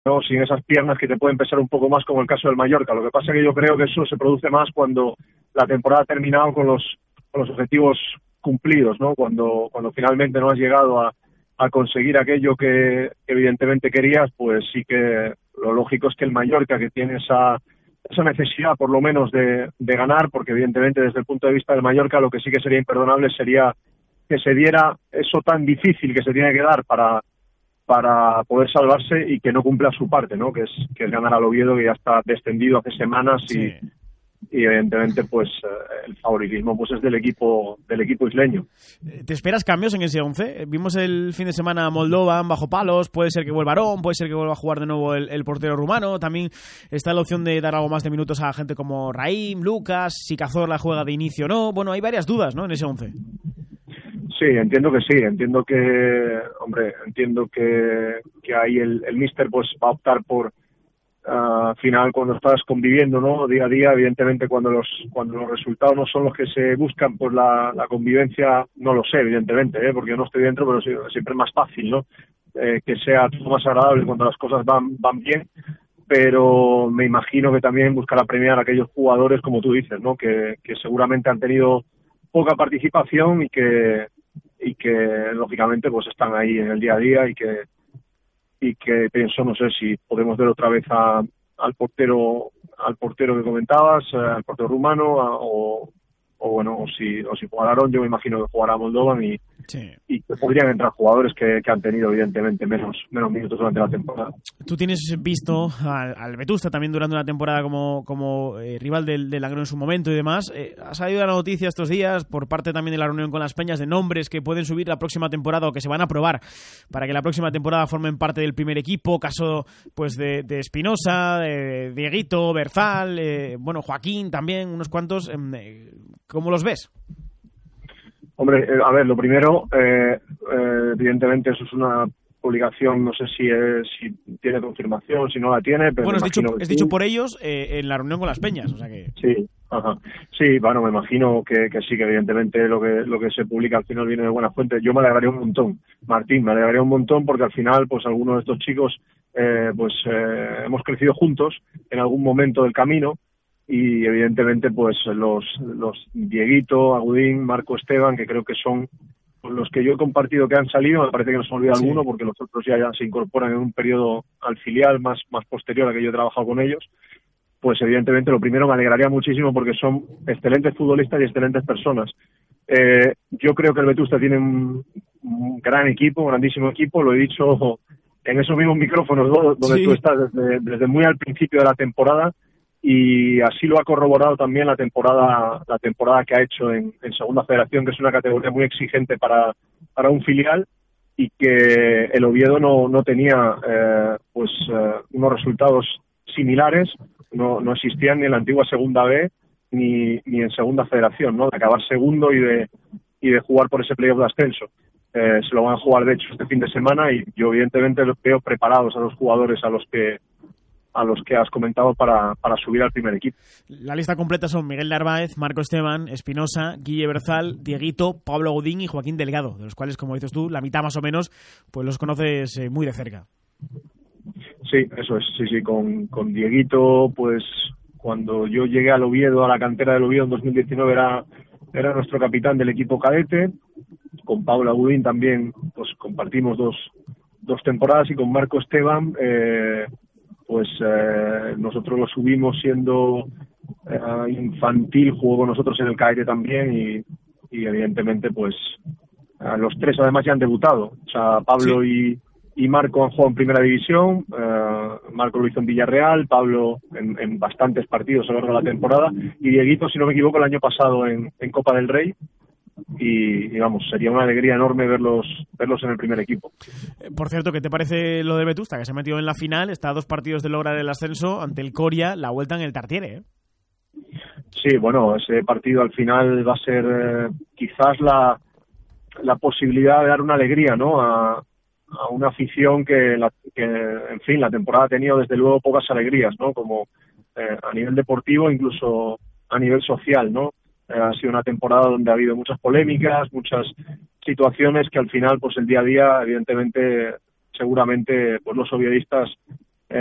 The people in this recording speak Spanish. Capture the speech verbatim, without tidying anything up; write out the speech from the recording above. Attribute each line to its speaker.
Speaker 1: ¿no? Sin esas piernas que te pueden pesar un poco más, como el caso del Mallorca. Lo que pasa es que yo creo que eso se produce más cuando la temporada ha terminado con los, con los objetivos cumplidos, ¿no? Cuando, cuando finalmente no has llegado a, a conseguir aquello que, que evidentemente querías, pues sí que lo lógico es que el Mallorca, que tiene esa, esa necesidad por lo menos de, de ganar, porque evidentemente desde el punto de vista del Mallorca lo que sí que sería imperdonable sería que se diera eso tan difícil que se tiene que dar para para poder salvarse y que no cumpla su parte, ¿no? Que es que es ganar al Oviedo, que ya está descendido hace semanas y, sí. y evidentemente pues el favoritismo pues es del equipo del equipo isleño.
Speaker 2: ¿Te esperas cambios en ese once? Vimos el fin de semana a Moldovan bajo palos, puede ser que vuelva Aarón, puede ser que vuelva a jugar de nuevo el, el portero rumano, también está la opción de dar algo más de minutos a gente como Raim, Lucas, si Cazorla juega de inicio o no, bueno, hay varias dudas, ¿no? En ese once.
Speaker 1: Sí, entiendo que sí, entiendo que, hombre, entiendo que, que ahí el, el míster pues va a optar por, uh, al final cuando estás conviviendo, ¿no? Día a día, evidentemente cuando los cuando los resultados no son los que se buscan, pues la, la convivencia, no lo sé, evidentemente, ¿eh? Porque yo no estoy dentro, pero sí, siempre es más fácil, ¿no? Eh, que sea todo más agradable cuando las cosas van, van bien, pero me imagino que también buscará premiar a aquellos jugadores, como tú dices, ¿no? Que, que seguramente han tenido poca participación y que y que lógicamente pues están ahí en el día a día y que y que pienso, no sé si podemos ver otra vez a, al portero al portero que comentabas, al portero rumano a, o, o bueno o si o si jugará Aarón, yo me imagino que jugará Moldovan y, sí. y que podrían entrar jugadores que, que han tenido evidentemente menos menos minutos durante la temporada.
Speaker 2: Tú tienes visto al, al Vetusta también durante una temporada como como eh, rival del, del Agro en su momento y demás. Eh, ha salido la noticia estos días por parte también de la reunión con las peñas de nombres que pueden subir la próxima temporada o que se van a probar para que la próxima temporada formen parte del primer equipo, caso pues de, de Espinosa, de Dieguito, Berzal, eh, bueno, Joaquín también, unos cuantos. Eh, ¿Cómo los ves?
Speaker 1: Hombre, eh, a ver, lo primero, eh, eh, evidentemente eso es una publicación, no sé si es, si tiene confirmación, si no la tiene, pero
Speaker 2: bueno, es dicho, es dicho
Speaker 1: sí.
Speaker 2: por ellos eh, en la reunión con las peñas, o sea que
Speaker 1: sí, ajá, sí, bueno, me imagino que, que sí, que evidentemente lo que lo que se publica al final viene de buena fuente. Yo me alegraría un montón, Martín, me alegraría un montón porque al final, pues algunos de estos chicos, eh, pues eh, hemos crecido juntos en algún momento del camino. Y evidentemente pues los los Dieguito, Agudín, Marco Esteban, que creo que son los que yo he compartido que han salido, me parece que no se me olvida sí. alguno porque los otros ya, ya se incorporan en un periodo al filial más, más posterior a que yo he trabajado con ellos, pues evidentemente lo primero me alegraría muchísimo porque son excelentes futbolistas y excelentes personas. Eh, yo creo que el Vetusta tiene un, un gran equipo, un grandísimo equipo, lo he dicho en esos mismos micrófonos donde sí. tú estás desde, desde muy al principio de la temporada. Y así lo ha corroborado también la temporada la temporada que ha hecho en, en Segunda Federación, que es una categoría muy exigente para, para un filial y que el Oviedo no, no tenía eh, pues eh, unos resultados similares, no, no existían ni en la antigua Segunda B ni, ni en Segunda Federación, ¿no? De acabar segundo y de y de jugar por ese playoff de ascenso. Eh, se lo van a jugar de hecho este fin de semana y yo evidentemente los veo preparados a los jugadores a los que a los que has comentado para, para subir al primer equipo.
Speaker 2: La lista completa son Miguel Narváez, Marco Esteban, Espinosa, Guille Berzal, Dieguito, Pablo Godín y Joaquín Delgado, de los cuales, como dices tú, la mitad más o menos, pues los conoces eh, muy de cerca.
Speaker 1: Sí, eso es, sí, sí, con, con Dieguito, pues cuando yo llegué al Oviedo, a la cantera del Oviedo en dos mil diecinueve, era, era nuestro capitán del equipo cadete. Con Pablo Godín también, pues compartimos dos, dos temporadas y con Marco Esteban, eh, pues eh, nosotros lo subimos siendo eh, infantil, jugó con nosotros en el cadete también y, y evidentemente pues eh, los tres además ya han debutado, o sea Pablo sí. y, y Marco han jugado en primera división, eh, Marco lo hizo en Villarreal, Pablo en, en bastantes partidos a lo largo de la temporada y Dieguito, si no me equivoco, el año pasado en, en Copa del Rey. Y, digamos, sería una alegría enorme verlos verlos en el primer equipo.
Speaker 2: Por cierto, ¿qué te parece lo de Vetusta, que se ha metido en la final, está a dos partidos de lograr el ascenso ante el Coria, la vuelta en el Tartiere, ¿eh?
Speaker 1: Sí, bueno, ese partido al final va a ser eh, quizás la la posibilidad de dar una alegría, ¿no? A, a una afición que, la, que, en fin, la temporada ha tenido desde luego pocas alegrías, ¿no? Como eh, a nivel deportivo, incluso a nivel social, ¿no? Ha sido una temporada donde ha habido muchas polémicas, muchas situaciones que al final, pues el día a día, evidentemente, seguramente, pues los oviedistas